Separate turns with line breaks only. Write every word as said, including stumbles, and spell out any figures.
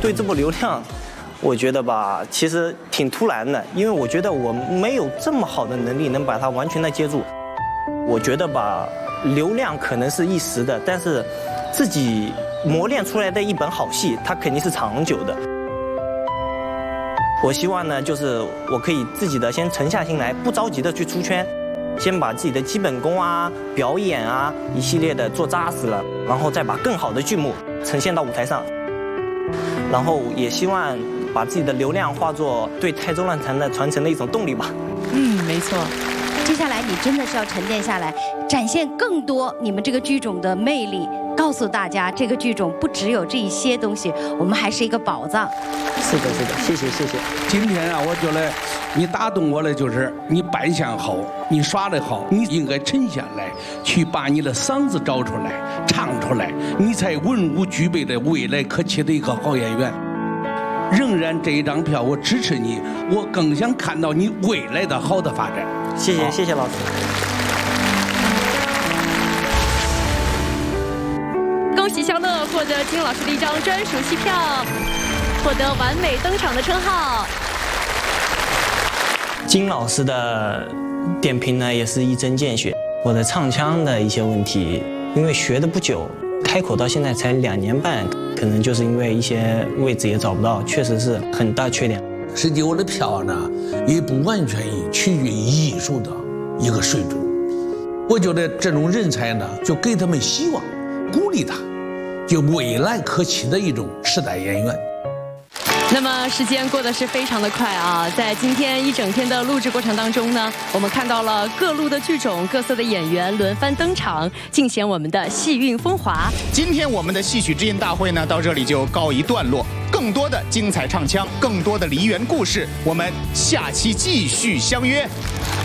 对这部流量，我觉得吧，其实挺突然的，因为我觉得我没有这么好的能力能把它完全的接住。我觉得吧，流量可能是一时的，但是自己磨练出来的一本好戏，它肯定是长久的。我希望呢，就是我可以自己的先沉下心来，不着急的去出圈，先把自己的基本功啊、表演啊一系列的做扎实了，然后再把更好的剧目呈现到舞台上。然后也希望把自己的流量化作对台州乱弹的传承的一种动力吧。
嗯，没错。接下来你真的是要沉淀下来，展现更多你们这个剧种的魅力，告诉大家这个剧种不只有这一些东西，我们还是一个宝藏。
是的，是的，谢谢，谢谢。
今天啊，我觉得你打动我的就是你扮相好，你耍得好，你应该沉下来，去把你的嗓子找出来，唱出来，你才文武俱备的未来可期的一个好演员。仍然这一张票我支持你，我更想看到你未来的好的发展。
谢谢，谢谢老师。
恭喜肖乐获得金老师的一张专属戏票，获得完美登场的称号。
金老师的点评呢，也是一针见血。我的唱腔的一些问题，因为学的不久，开口到现在才两年半，可能就是因为一些位置也找不到，确实是很大缺点。
实际我的票呢，也不完全取决于艺术的一个水准。我觉得这种人才呢，就给他们希望，鼓励他，就未来可期的一种时代演员。
那么时间过得是非常的快啊，在今天一整天的录制过程当中呢，我们看到了各路的剧种、各色的演员轮番登场，尽显我们的戏韵风华。
今天我们的戏曲之音大会呢，到这里就告一段落。更多的精彩唱腔，更多的梨园故事，我们下期继续相约。